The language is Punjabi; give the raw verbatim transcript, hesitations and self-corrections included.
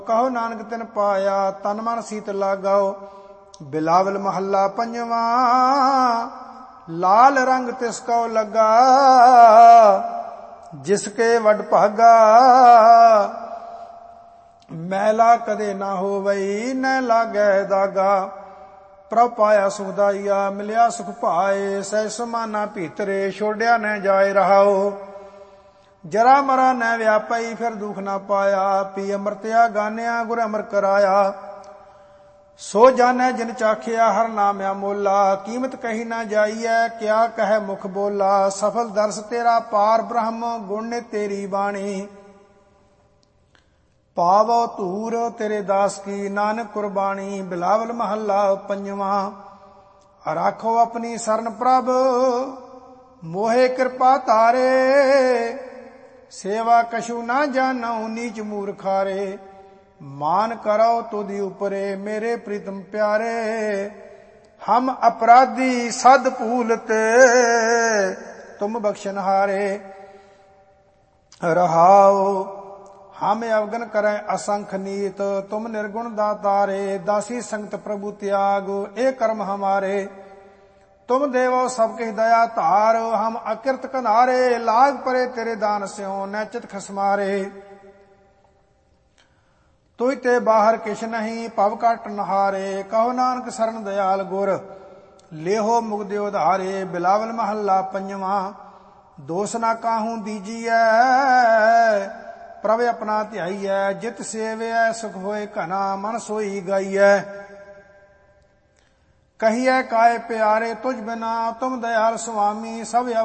ਕਹੋ ਨਾਨਕ ਤਿਨ ਪਾਇਆ ਤਨ ਮਨ ਸੀਤ ਲਾਗਾਓ। ਬਿਲਾਵਲ ਮਹੱਲਾ ਪੰਜਵਾ। ਲਾਲ ਰੰਗ ਤਿਸ ਕਉ ਲੱਗਾ ਜਿਸਕੇ ਵਡ ਭਾਗਾ। ਮੈਲਾ ਕਦੇ ਨਾ ਹੋਵਈ ਨ ਲਾਗੈ ਦਾਗਾ। ਪ੍ਰਭ ਪਾਇਆ ਸੁਖਦਾਈਆ ਮਿਲਿਆ ਸੁਖ ਭਾਏ। ਸਹਿ ਸਮਾਨਾ ਭੀਤਰੇ ਛੋੜਿਆ ਨ ਜਾਏ ਰਹਾਓ। ਜਰਾ ਮਰਾ ਨ ਵਿਆਪਈ ਫਿਰ ਦੁਖ ਨਾ ਪਾਇਆ। ਪੀ ਅੰਮ੍ਰਿਤਿਆ ਗਾਨਿਆ ਗੁਰ ਅਮਰ ਕਰਾਇਆ। ਸੋ ਜਾਣੈ ਜਿਨ ਚਾਖਿਆ ਹਰ ਨਾਮ ਅਮੋਲਾ। ਕੀਮਤ ਕਹੀ ਨਾ ਜਾਈਐ ਕਿਆ ਕਹਿ ਮੁਖ ਬੋਲਾ। ਸਫਲ ਦਰਸ ਤੇਰਾ ਪਾਰ ਬ੍ਰਹਮ ਗੁਣ ਨੇ ਤੇਰੀ ਬਾਣੀ। ਪਾਵੋ ਧੂਰ ਤੇਰੇ ਦਾਸ ਕੀ ਨਾਨਕ ਕੁਰਬਾਨੀ। ਬਿਲਾਵਲ ਮਹੱਲਾ ਪੰਜਵਾ। ਰਾਖੋ ਆਪਣੀ ਸਰਨ ਪ੍ਰਭ ਮੋਹਿ ਕਿਰਪਾ ਧਾਰੇ। ਸੇਵਾ ਕਛੂ ਨਾ ਜਾਨਉ ਨੀਚ ਮੂਰਖਾਰੇ। ਮਾਨ ਕਰੋ ਤੁਧਿ ਉਪਰੇ ਮੇਰੇ ਪ੍ਰੀਤਮ ਪਿਆਰੇ। ਹਮ ਅਪਰਾਧੀ ਸਦ ਭੂਲਤ ਤੁਮ ਬਖਸ਼ਨਹਾਰੇ। ਰਹਾਉ ਹਮ ਅਵਗਨ ਕਰੈ ਅਸੰਖ ਨੀਤ ਤੁਮ ਨਿਰਗੁਣ ਦਾਤਾਰੇ। ਦਾਸੀ ਸੰਗਤ ਪ੍ਰਭु त्याग ਇਹ ਕਰਮ ਹਮਾਰੇ। ਤੁਮ ਦੇਵੋ ਸਭ ਕਿਛ ਦਇਆ ਧਾਰ ਹਮ ਅਕਿਰਤ ਕੰਧਾਰੇ। ਲਾਗ ਪਰੇ ਤੇਰੇ ਦਾਨ ਸਿਉ ਨੈਚਿਤ ਖਸਮਾਰੇ। ਤੁਝ ਤੇ ਬਾਹਰ ਕਿਛ ਨਹੀਂ ਭਵ ਘਟ ਨਹਾਰੇ। ਕਹੋ ਨਾਨਕ ਸਰਨ ਦਇਆਲ ਗੁਰ ਲੇਹੋ ਮੁਕਤਿ ਉਧਾਰੇ। ਬਿਲਾਵਲ ਮਹੱਲਾ ਪੰਜਵਾ। ਦੋਸ ਨਾ ਕਾਹੂ ਦੀਜੀਐ ਪ੍ਰਭ ਆਪਣਾ ਧਿਆਈਐ। ਜਿਤ ਸੇਵਿਐ ਸੁਖ ਹੋਏ ਘਨਾ ਮਨ ਸੋਈ ਗਾਈਐ। ਕਹੀਐ ਕਾਇ ਪਿਆਰੇ ਤੁਝ ਬਿਨਾ ਤੁਮ ਦਇਆਲ ਸੁਆਮੀ। ਸਭ